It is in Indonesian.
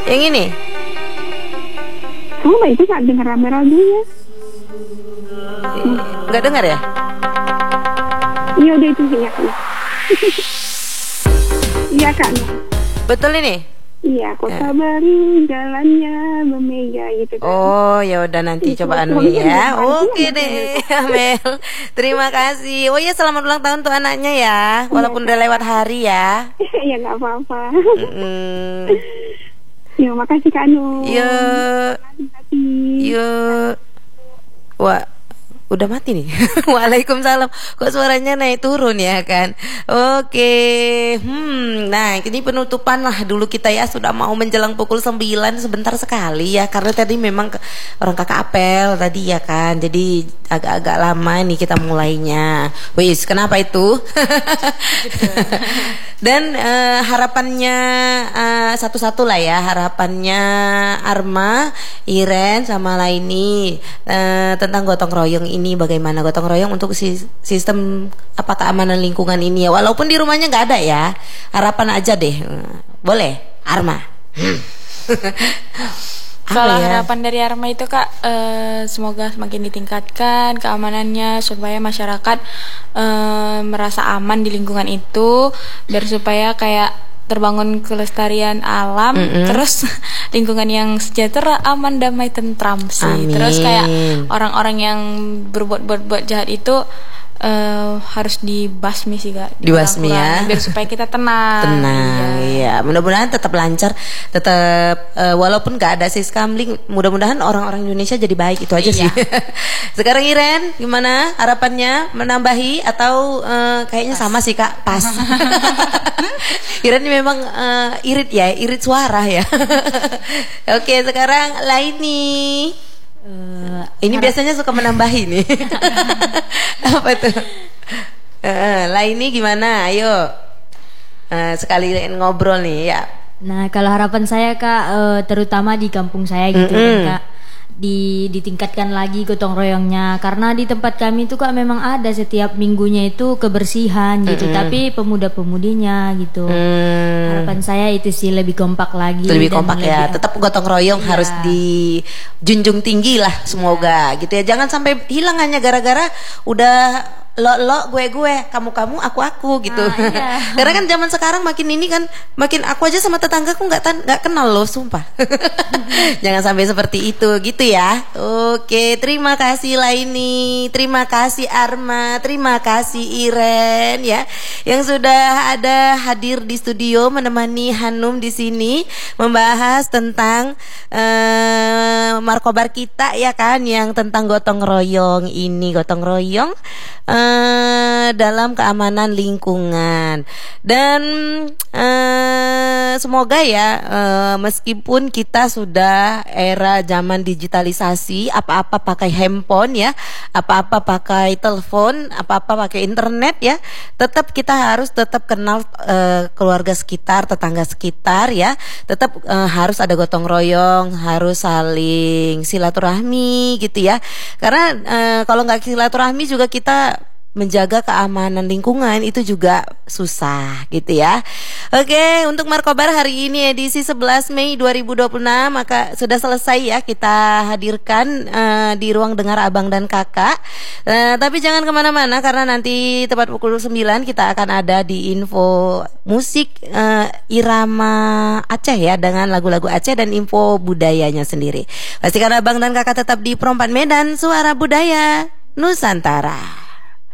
Yang ini? Sama itu nggak dengar radionya. Nggak dengar ya? Iya udah itu ya Kak. Iya Kak. Betul ini? Iya, kota baru jalannya memega gitu kan. Oh ya udah nanti coba ya. Oke deh, Amel. Terima kasih. Oh ya selamat ulang tahun tuh anaknya ya. Walaupun udah lewat hari ya. Ya nggak apa-apa. Ya makasih Kak Anu. Yuk. Wah. Udah mati nih. Waalaikumsalam. Kok suaranya naik turun ya kan? Oke. Nah ini penutupan lah dulu kita ya. Sudah mau menjelang pukul 9. Sebentar sekali ya. Karena tadi memang orang kakak apel tadi ya kan. Jadi agak-agak lama nih kita mulainya. Wis kenapa itu? Dan harapannya satu-satu lah ya. Harapannya Arma, Iren sama Laini tentang gotong royong ini, bagaimana gotong royong untuk sistem keamanan lingkungan ini ya, walaupun di rumahnya nggak ada ya, harapan aja deh. Boleh Arma? Kalau harapan dari Arma itu Kak, semoga semakin ditingkatkan keamanannya supaya masyarakat merasa aman di lingkungan itu, biar supaya kayak terbangun kelestarian alam, terus lingkungan yang sejahtera, aman, damai, tentram sih. Amin. Terus kayak orang-orang yang berbuat jahat itu harus dibasmi sih Kak. Dibasmi ya. Biar supaya kita tenang. Iya. Mudah-mudahan tetap lancar, tetap walaupun nggak ada siskamling, mudah-mudahan orang-orang Indonesia jadi baik, itu aja sih. Sekarang Iren, gimana harapannya, menambahi atau kayaknya sama sih Kak, pas. Iren memang irit suara ya. Oke, sekarang Laini. Ini biasanya suka menambahi nih. Apa tuh? Laini gimana? Ayo. Sekali ngobrol nih ya. Nah, kalau harapan saya Kak, terutama di kampung saya gitu kan Kak, ditingkatkan lagi gotong royongnya, karena di tempat kami itu Kak memang ada setiap minggunya itu kebersihan gitu, tapi pemuda-pemudinya gitu. Harapan saya itu sih lebih kompak lagi. Lebih kompak ya. Tetap gotong royong harus dijunjung tinggi lah, semoga gitu ya. Jangan sampai hilang hanya gara-gara udah lo gue kamu aku gitu. Karena kan zaman sekarang makin ini kan makin aku aja sama tetanggaku nggak kenal loh, sumpah. Jangan sampai seperti itu gitu ya. Oke, terima kasih Laini, terima kasih Arma, terima kasih Iren ya yang sudah ada hadir di studio menemani Hanum di sini membahas tentang markobar kita ya kan, yang tentang gotong royong ini, gotong royong dalam keamanan lingkungan. Dan semoga ya meskipun kita sudah era zaman digitalisasi, apa-apa pakai handphone ya, apa-apa pakai telepon, apa-apa pakai internet ya, tetap kita harus tetap kenal keluarga sekitar, tetangga sekitar ya. Tetap harus ada gotong royong, harus saling silaturahmi gitu ya. Karena kalau nggak silaturahmi juga kita menjaga keamanan lingkungan itu juga susah gitu ya. Oke, untuk Markobar hari ini edisi 11 Mei 2026 maka sudah selesai ya kita hadirkan di ruang dengar Abang dan Kakak. Tapi jangan kemana-mana karena nanti tepat pukul 9 kita akan ada di info musik irama Aceh ya, dengan lagu-lagu Aceh dan info budayanya sendiri. Pastikan Abang dan Kakak tetap di Perompak Medan, Suara Budaya Nusantara.